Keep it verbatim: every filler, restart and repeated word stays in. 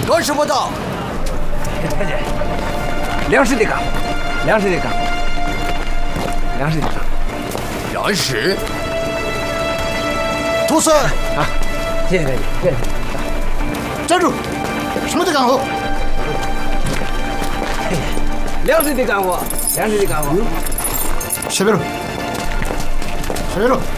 干什么的？ 太监，粮食的干，粮食的干，粮食的干。 粮食。徒孙啊，谢谢太监，谢谢。 站住！什么的干活？ 粮食的干活，粮食的干活。 下边路，下边路。